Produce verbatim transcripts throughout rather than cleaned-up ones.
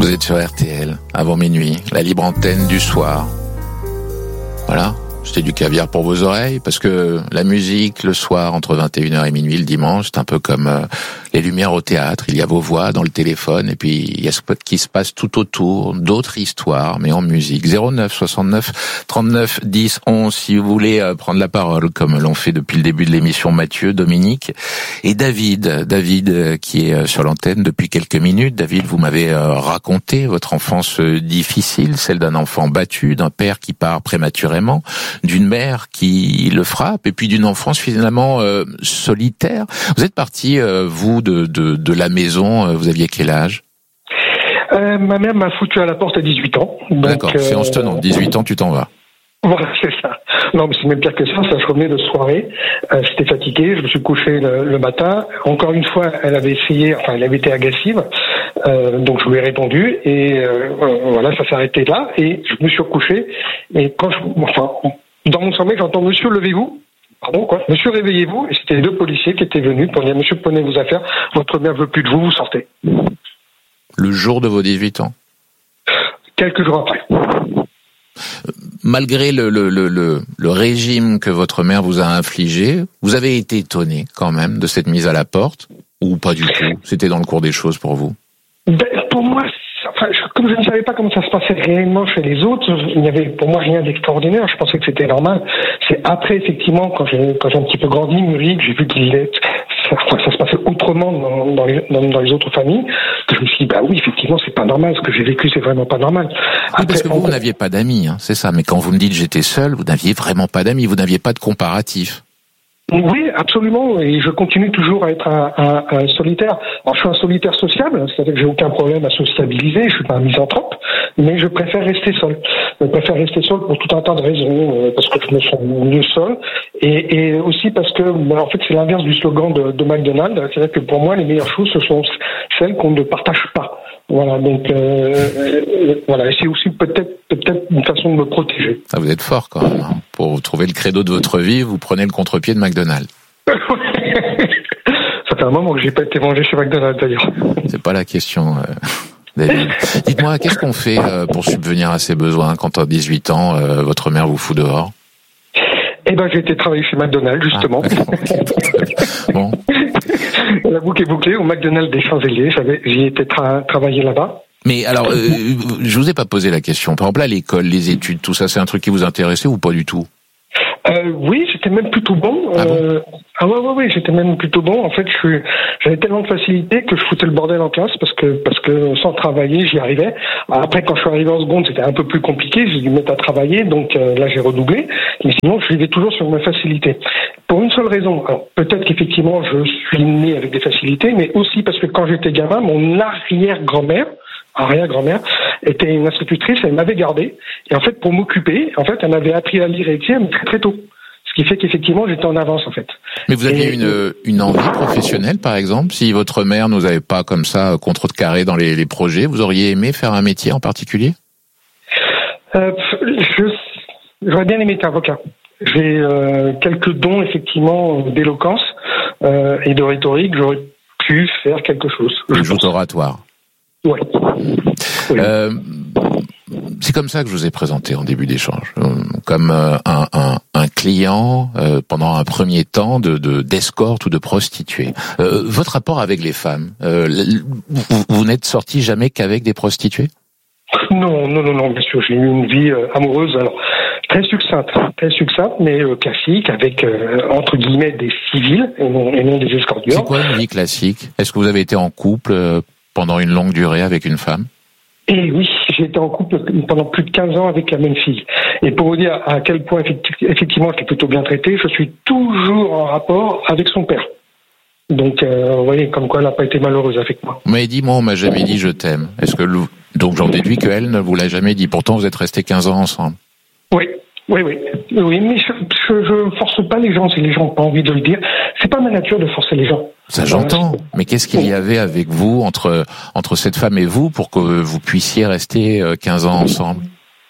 Vous êtes sur R T L, avant minuit, la libre antenne du soir. Voilà, c'était du caviar pour vos oreilles, parce que la musique, le soir, entre vingt et une heures et minuit, le dimanche, c'est un peu comme euh, les lumières au théâtre. Il y a vos voix dans le téléphone, et puis il y a ce qui se passe tout autour, d'autres histoires, mais en musique. zéro neuf soixante-neuf trente-neuf dix onze, si vous voulez euh, prendre la parole, comme l'ont fait depuis le début de l'émission Mathieu, Dominique et David. David euh, qui est euh, sur l'antenne depuis quelques minutes. David, vous m'avez euh, raconté votre enfance euh, difficile, celle d'un enfant battu, d'un père qui part prématurément, d'une mère qui le frappe, et puis d'une enfance finalement euh, solitaire. Vous êtes parti, euh, vous, de, de, de la maison, euh, vous aviez quel âge ? euh, Ma mère m'a foutu à la porte à dix-huit ans. Donc, D'accord, c'est en se tenant. dix-huit ans, tu t'en vas. Voilà, c'est ça. Non, mais c'est même pire que ça. Ça, je revenais de soirée. Euh, j'étais fatigué. Je me suis couché le, le matin. Encore une fois, elle avait essayé, enfin, elle avait été agressive. Euh, donc, je lui ai répondu. Et euh, voilà, ça s'est arrêté là. Et je me suis recouché. Et quand je, enfin, dans mon sommeil, j'entends « Monsieur, levez-vous ». Pardon, quoi. « Monsieur, réveillez-vous ». Et c'était les deux policiers qui étaient venus pour dire « Monsieur, prenez vos affaires. Votre mère veut plus de vous. Vous sortez ». Le jour de vos dix-huit ans ? Quelques jours après. Malgré le, le, le, le, le régime que votre mère vous a infligé, vous avez été étonné quand même de cette mise à la porte, ou pas du tout? C'était dans le cours des choses pour vous? Ben, pour moi, enfin, je, comme je ne savais pas comment ça se passait réellement chez les autres, il n'y avait pour moi rien d'extraordinaire. Je pensais que c'était normal. C'est après, effectivement, quand j'ai, quand j'ai un petit peu grandi, mûri, que j'ai vu qu'il est, ça, ça se passait autrement dans, dans, les, dans, dans les autres familles, que je me suis dit, bah oui, effectivement, c'est pas normal. Ce que j'ai vécu, c'est vraiment pas normal. Après, oui, parce que vous, vous n'aviez pas d'amis, hein, c'est ça. Mais quand vous me dites j'étais seul, vous n'aviez vraiment pas d'amis, vous n'aviez pas de comparatif. Oui, absolument, et je continue toujours à être un, un, un solitaire. Alors, je suis un solitaire sociable, c'est-à-dire que j'ai aucun problème à sociabiliser, je suis pas un misanthrope, mais je préfère rester seul. Je préfère rester seul pour tout un tas de raisons, parce que je me sens mieux seul, et, et aussi parce que, ben, en fait, c'est l'inverse du slogan de, de McDonald's, c'est-à-dire que pour moi, les meilleures choses, ce sont celles qu'on ne partage pas. Voilà, donc euh, euh, voilà, et c'est aussi peut-être peut-être une façon de me protéger. Ah, vous êtes fort quand même. Hein. Pour trouver le credo de votre vie, vous prenez le contre-pied de McDonald's. Ça fait un moment que j'ai pas été mangé chez McDonald's d'ailleurs. C'est pas la question, euh, David. Dites-moi, qu'est-ce qu'on fait euh, pour subvenir à ces besoins quand à dix-huit ans, euh, votre mère vous fout dehors? Eh ben, j'ai été travailler chez McDonald's, justement. Ah, okay, bon. La boucle est bouclée au McDonald's des Champs-Élysées. J'y étais tra- travailler là-bas. Mais alors, euh, je vous ai pas posé la question. Par exemple, à l'école, les études, tout ça, c'est un truc qui vous intéressait ou pas du tout? Euh, oui, j'étais même plutôt bon. Ah, bon euh, ah ouais, ouais, ouais, j'étais même plutôt bon. En fait, je suis, j'avais tellement de facilité que je foutais le bordel en classe parce que, parce que sans travailler, j'y arrivais. Après, quand je suis arrivé en seconde, c'était un peu plus compliqué. J'ai dû me mettre à travailler, donc euh, là, j'ai redoublé. Mais sinon, je vivais toujours sur mes facilités. Pour une seule raison. Alors, peut-être qu'effectivement, je suis né avec des facilités, mais aussi parce que quand j'étais gamin, mon arrière-grand-mère, arrière-grand-mère, était une institutrice, elle m'avait gardé, et en fait, pour m'occuper, en fait, elle m'avait appris à lire et écrire, mais très très tôt. Ce qui fait qu'effectivement, j'étais en avance, en fait. Mais vous aviez et, une, une envie professionnelle, par exemple? Si votre mère nous avait pas, comme ça, contre-carré dans les, les projets, vous auriez aimé faire un métier en particulier? euh, je, J'aurais bien aimé être avocat. J'ai euh, quelques dons, effectivement, d'éloquence euh, et de rhétorique. J'aurais pu faire quelque chose. Une joute oratoire. Ouais. Oui. Euh, c'est comme ça que je vous ai présenté en début d'échange, comme euh, un, un, un client euh, pendant un premier temps de, de d'escorte ou de prostituée. Euh, votre rapport avec les femmes, euh, vous, vous n'êtes sorti jamais qu'avec des prostituées? Non, non, non, non, bien sûr, j'ai eu une vie euh, amoureuse, alors très succincte, très succincte, mais euh, classique, avec euh, entre guillemets des civils et non, et non des escorteurs. C'est quoi une vie classique? Est-ce que vous avez été en couple euh, pendant une longue durée avec une femme? Et oui, j'ai été en couple pendant plus de quinze ans avec la même fille. Et pour vous dire à quel point effectivement je l'ai plutôt bien traité, je suis toujours en rapport avec son père. Donc, euh, vous voyez, comme quoi elle n'a pas été malheureuse avec moi. Vous m'avez dit, moi, on m'a jamais dit je t'aime. Est-ce que le... Donc j'en déduis qu'elle ne vous l'a jamais dit. Pourtant, vous êtes restés quinze ans ensemble. Oui, oui, oui. Oui, mais je, je, je force pas les gens si les gens n'ont pas envie de le dire. C'est pas ma nature de forcer les gens. Ça, j'entends. Mais qu'est-ce qu'il y avait avec vous, entre, entre cette femme et vous, pour que vous puissiez rester quinze ans ensemble?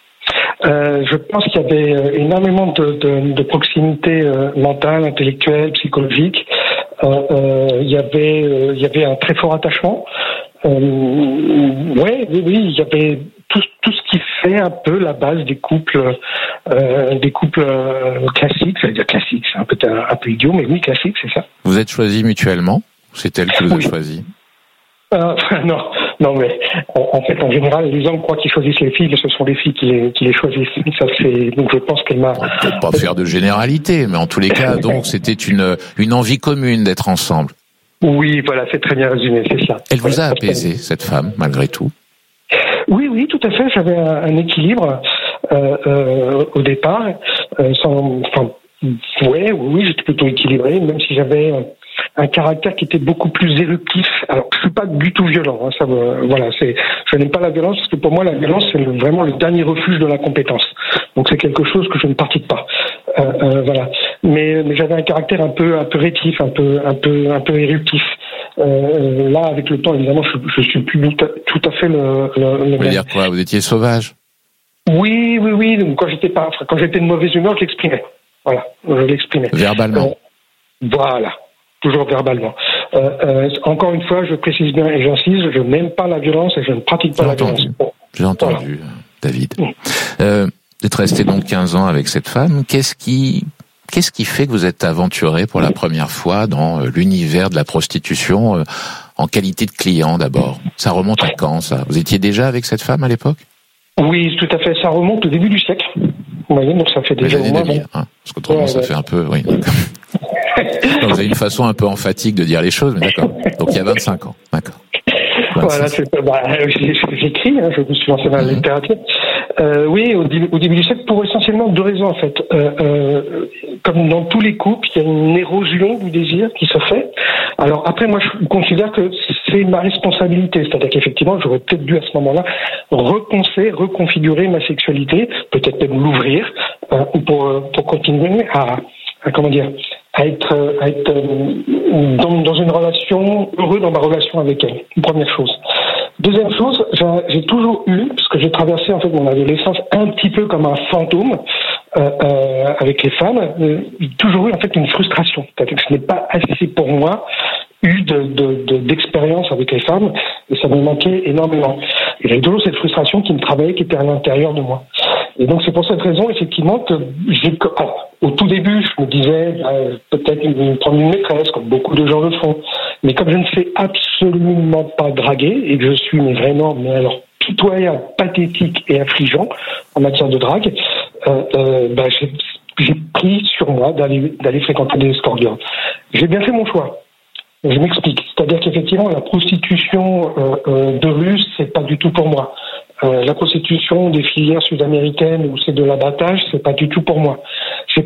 Euh, je pense qu'il y avait énormément de, de, de proximité euh, mentale, intellectuelle, psychologique. Euh, euh, il y avait, euh, il y avait un très fort attachement. Euh, ouais, oui, oui, il y avait tout, tout ce qui fait un peu la base des couples, euh, des couples euh, classiques. Ça veut dire classique, c'est un peu un, un peu idiot, mais oui, classique, c'est ça. Vous êtes choisis mutuellement? C'est elle qui vous oui. a choisi? Euh, non, non, mais en, en fait, en général, les hommes croient qu'ils choisissent les filles, mais ce sont les filles qui les, qui les choisissent. Ça, c'est, donc je pense qu'elle m'a... On peut peut-être pas faire de généralité, mais en tous les cas, donc, c'était une, une envie commune d'être ensemble. Oui, voilà, c'est très bien résumé, c'est ça. Elle vous voilà, a apaisé, cette femme, malgré tout? Oui, oui, tout à fait. J'avais un, un équilibre euh, euh, au départ. Euh, sans, enfin, ouais, oui, j'étais plutôt équilibré, même si j'avais un caractère qui était beaucoup plus éruptif. Alors, je suis pas du tout violent. Hein, ça, me, voilà, c'est, je n'aime pas la violence parce que pour moi, la violence c'est le, vraiment le dernier refuge de la compétence. Donc, c'est quelque chose que je ne pratique pas. Euh, euh, voilà. Mais, mais j'avais un caractère un peu, un peu rétif, un peu, un peu, un peu éruptif. Euh, là, avec le temps, évidemment, je, je suis plus tout à, tout à fait le. le, le Vous voulez dire quoi? Vous étiez sauvage? Oui, oui, oui. Donc, quand j'étais pas, quand j'étais de mauvaise humeur, je l'exprimais. Voilà, je l'exprimais. Verbalement. Euh, voilà, toujours verbalement. Euh, euh, encore une fois, je précise bien et j'insiste, je n'aime pas la violence et je ne pratique pas J'ai la entendu. violence. Bon. J'ai entendu, Voilà. David. Mmh. Euh, vous êtes resté donc quinze ans avec cette femme. Qu'est-ce qui, qu'est-ce qui fait que vous êtes aventuré pour la première fois dans l'univers de la prostitution euh, en qualité de client d'abord? Ça remonte à quand, ça? Vous étiez déjà avec cette femme à l'époque? Oui, tout à fait. Ça remonte au début du siècle. Vous voyez, donc ça fait déjà au moins... Hein, parce qu'autrement, ouais, ça ouais. fait un peu... Oui, non, vous avez une façon un peu emphatique de dire les choses, mais d'accord. Donc il y a vingt-cinq ans, d'accord. Voilà, c'est, bah, j'écris, hein, je me suis lancé dans la littérature. Euh, oui, au début, au début du siècle, pour essentiellement deux raisons en fait. Euh, euh, comme dans tous les couples, il y a une érosion du désir qui se fait. Alors après, moi, je considère que c'est ma responsabilité, c'est-à-dire qu'effectivement, j'aurais peut-être dû à ce moment-là repenser, reconfigurer ma sexualité, peut-être même l'ouvrir, euh, pour pour continuer à, à comment dire. à être, à être dans, dans une relation, heureux dans ma relation avec elle. Une première chose. Deuxième chose, j'ai, j'ai toujours eu, parce que j'ai traversé en fait mon adolescence un petit peu comme un fantôme euh, euh, avec les femmes, euh, j'ai toujours eu en fait une frustration. C'est-à-dire que ce n'est pas assez pour moi eu de, de, de, d'expérience avec les femmes et ça me manquait énormément. Et j'avais toujours cette frustration qui me travaillait, qui était à l'intérieur de moi. Et donc c'est pour cette raison effectivement que j'ai, alors, au tout début je me disais euh, peut-être une, prendre une maîtresse comme beaucoup de gens le font, mais comme je ne sais absolument pas draguer et que je suis mais vraiment mais alors pitoyable, pathétique et affligeant en matière de drague, euh, euh, bah, j'ai, j'ai pris sur moi d'aller d'aller fréquenter des escort girls. J'ai bien fait mon choix. Je m'explique. C'est-à-dire qu'effectivement, la prostitution euh, euh, de rue, c'est pas du tout pour moi. Euh, la prostitution des filières sud-américaines où c'est de l'abattage, c'est pas du tout pour moi.